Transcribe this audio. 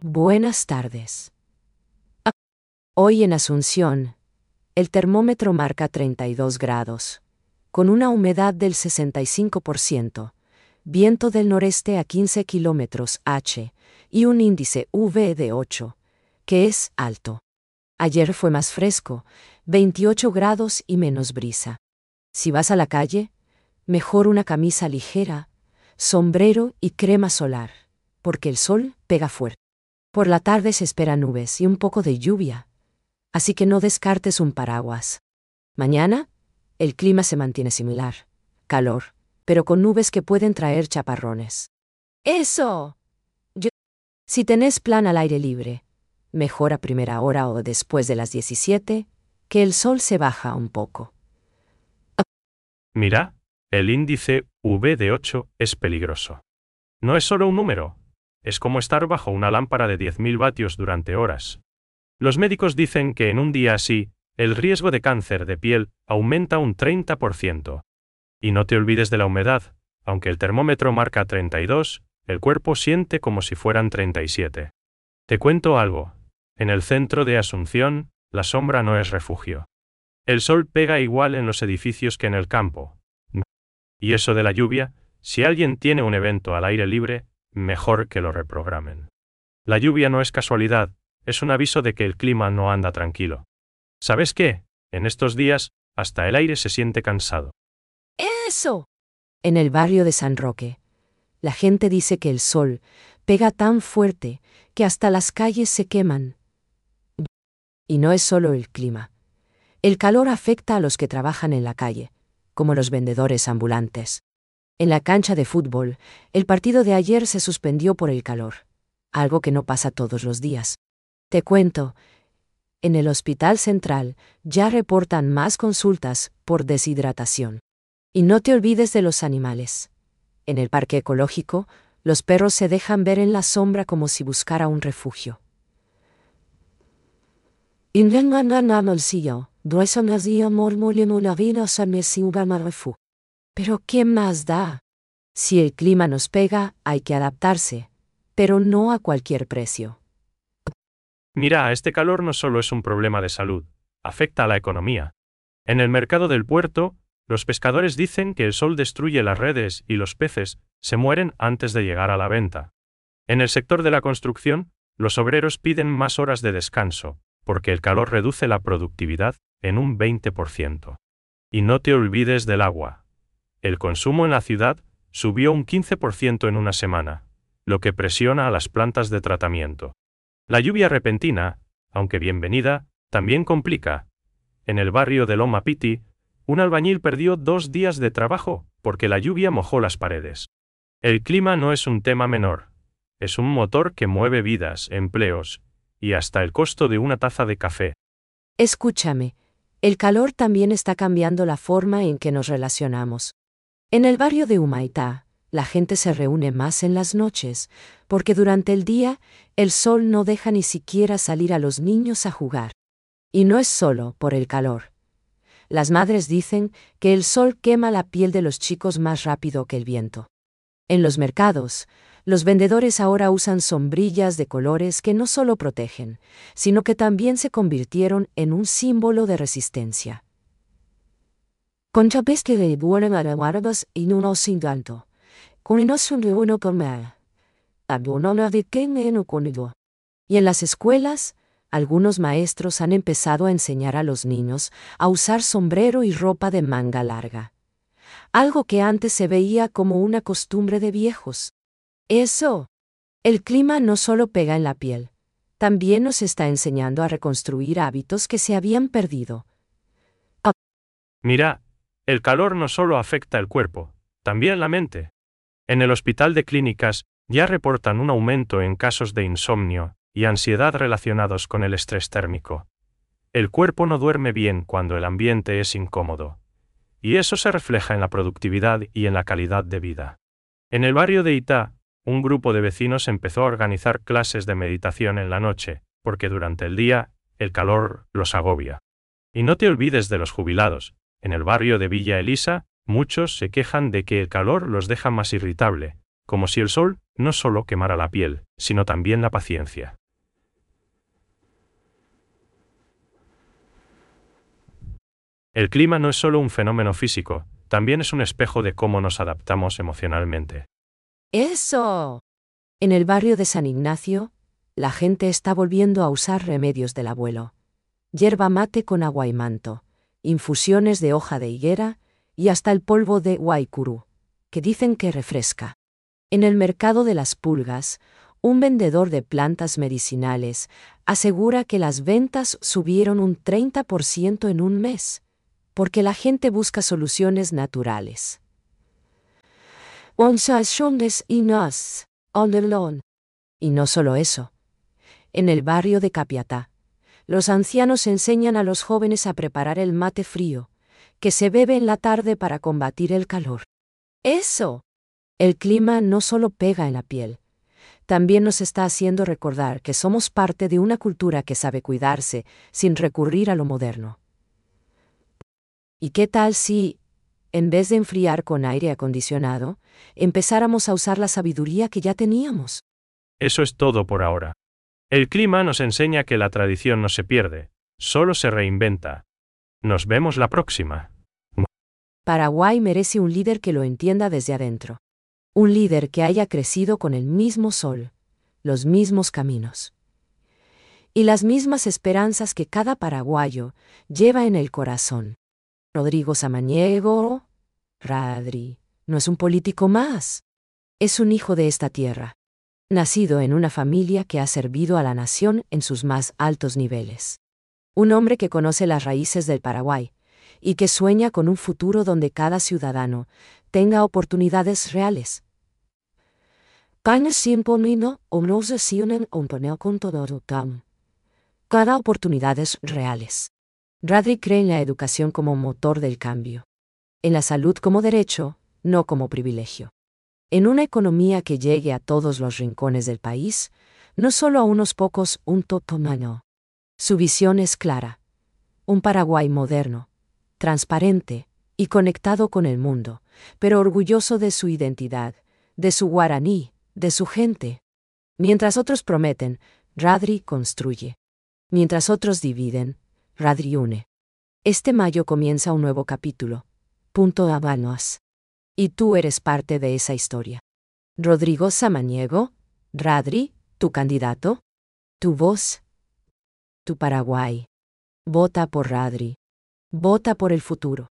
Buenas tardes. Hoy en Asunción, el termómetro marca 32 grados, con una humedad del 65%, viento del noreste a 15 km/h y un índice UV de 8, que es alto. Ayer fue más fresco, 28 grados y menos brisa. Si vas a la calle, mejor una camisa ligera, sombrero y crema solar, porque el sol pega fuerte. Por la tarde se esperan nubes y un poco de lluvia, así que no descartes un paraguas. Mañana, el clima se mantiene similar, calor, pero con nubes que pueden traer chaparrones. ¡Eso! Si tenés plan al aire libre, mejor a primera hora o después de las 17, que el sol se baja un poco. Mira, el índice UV de 8 es peligroso. No es solo un número, es como estar bajo una lámpara de 10.000 vatios durante horas. Los médicos dicen que en un día así, el riesgo de cáncer de piel aumenta un 30%. Y no te olvides de la humedad, aunque el termómetro marca 32, el cuerpo siente como si fueran 37. Te cuento algo, en el centro de Asunción, la sombra no es refugio. El sol pega igual en los edificios que en el campo. Y eso de la lluvia, si alguien tiene un evento al aire libre, mejor que lo reprogramen. La lluvia no es casualidad, es un aviso de que el clima no anda tranquilo. ¿Sabes qué? En estos días, hasta el aire se siente cansado. ¡Eso! En el barrio de San Roque, la gente dice que el sol pega tan fuerte que hasta las calles se queman. Y no es solo el clima. El calor afecta a los que trabajan en la calle, como los vendedores ambulantes. En la cancha de fútbol, el partido de ayer se suspendió por el calor, algo que no pasa todos los días. Te cuento, en el Hospital Central ya reportan más consultas por deshidratación. Y no te olvides de los animales. En el parque ecológico, los perros se dejan ver en la sombra como si buscara un refugio. Pero ¿qué más da? Si el clima nos pega, hay que adaptarse, pero no a cualquier precio. Mira, este calor no solo es un problema de salud, afecta a la economía. En el mercado del puerto, los pescadores dicen que el sol destruye las redes y los peces se mueren antes de llegar a la venta. En el sector de la construcción, los obreros piden más horas de descanso, porque el calor reduce la productividad en un 20%. Y no te olvides del agua. El consumo en la ciudad subió un 15% en una semana, lo que presiona a las plantas de tratamiento. La lluvia repentina, aunque bienvenida, también complica. En el barrio de Loma Piti, un albañil perdió 2 días de trabajo porque la lluvia mojó las paredes. El clima no es un tema menor. Es un motor que mueve vidas, empleos y hasta el costo de una taza de café. Escúchame, el calor también está cambiando la forma en que nos relacionamos. En el barrio de Humaitá, la gente se reúne más en las noches, porque durante el día el sol no deja ni siquiera salir a los niños a jugar. Y no es solo por el calor. Las madres dicen que el sol quema la piel de los chicos más rápido que el viento. En los mercados, los vendedores ahora usan sombrillas de colores que no solo protegen, sino que también se convirtieron en un símbolo de resistencia. Concha que de buena a guardas y no sin tanto. Con no son de uno comer. Abonona de que no conido. Y en las escuelas, algunos maestros han empezado a enseñar a los niños a usar sombrero y ropa de manga larga. Algo que antes se veía como una costumbre de viejos. Eso. El clima no solo pega en la piel, también nos está enseñando a reconstruir hábitos que se habían perdido. Mira, el calor no solo afecta el cuerpo, también la mente. En el hospital de clínicas ya reportan un aumento en casos de insomnio y ansiedad relacionados con el estrés térmico. El cuerpo no duerme bien cuando el ambiente es incómodo. Y eso se refleja en la productividad y en la calidad de vida. En el barrio de Itá, un grupo de vecinos empezó a organizar clases de meditación en la noche, porque durante el día, el calor los agobia. Y no te olvides de los jubilados. En el barrio de Villa Elisa, muchos se quejan de que el calor los deja más irritable, como si el sol no solo quemara la piel, sino también la paciencia. El clima no es solo un fenómeno físico, también es un espejo de cómo nos adaptamos emocionalmente. ¡Eso! En el barrio de San Ignacio, la gente está volviendo a usar remedios del abuelo. Yerba mate con agua y manto, infusiones de hoja de higuera y hasta el polvo de guaycurú, que dicen que refresca. En el mercado de las pulgas, un vendedor de plantas medicinales asegura que las ventas subieron un 30% en un mes, porque la gente busca soluciones naturales. Y no solo eso. En el barrio de Capiatá, los ancianos enseñan a los jóvenes a preparar el mate frío, que se bebe en la tarde para combatir el calor. ¡Eso! El clima no solo pega en la piel, también nos está haciendo recordar que somos parte de una cultura que sabe cuidarse sin recurrir a lo moderno. ¿Y qué tal si, en vez de enfriar con aire acondicionado, empezáramos a usar la sabiduría que ya teníamos? Eso es todo por ahora. El clima nos enseña que la tradición no se pierde, solo se reinventa. Nos vemos la próxima. Paraguay merece un líder que lo entienda desde adentro. Un líder que haya crecido con el mismo sol, los mismos caminos y las mismas esperanzas que cada paraguayo lleva en el corazón. Rodrigo Samaniego, Radri, no es un político más. Es un hijo de esta tierra, nacido en una familia que ha servido a la nación en sus más altos niveles. Un hombre que conoce las raíces del Paraguay y que sueña con un futuro donde cada ciudadano tenga oportunidades reales. Cada oportunidades reales. Radri cree en la educación como motor del cambio. En la salud como derecho, no como privilegio. En una economía que llegue a todos los rincones del país, no solo a unos pocos, un totomano. Su visión es clara. Un Paraguay moderno, transparente y conectado con el mundo, pero orgulloso de su identidad, de su guaraní, de su gente. Mientras otros prometen, Radri construye. Mientras otros dividen, Radri une. Este mayo comienza un nuevo capítulo. Punto Habanos. Y tú eres parte de esa historia. Rodrigo Samaniego, Radri, tu candidato, tu voz, tu Paraguay. Vota por Radri. Vota por el futuro.